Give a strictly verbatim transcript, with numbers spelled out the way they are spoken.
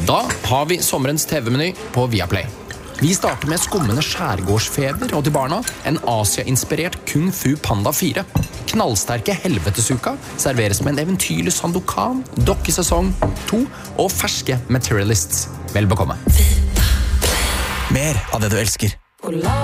Da har vi sommerens T V-meny på Viaplay. Vi starter med skummende skjærgårdsfeber og til barna en Asia-inspirert Kung Fu Panda fire. Knallsterke helvetesuka serveres med en eventyrlig Sandokan, dokkesesong to og ferske Materialists. Vel bekomme. Mer av det du elsker.